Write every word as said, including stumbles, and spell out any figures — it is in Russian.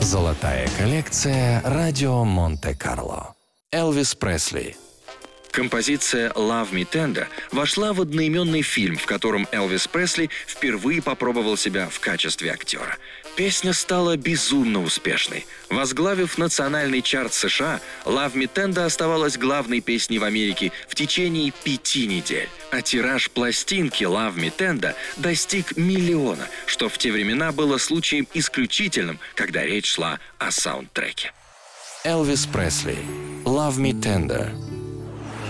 Золотая коллекция «Радио Монте-Карло». Элвис Пресли. Композиция «Love Me Tender» вошла в одноименный фильм, в котором Элвис Пресли впервые попробовал себя в качестве актера. Песня стала безумно успешной. Возглавив национальный чарт США, «Love Me Tender» оставалась главной песней в Америке в течение пяти недель. А тираж пластинки «Love Me Tender» достиг миллиона, что в те времена было случаем исключительным, когда речь шла о саундтреке. Элвис Пресли. «Love Me Tender».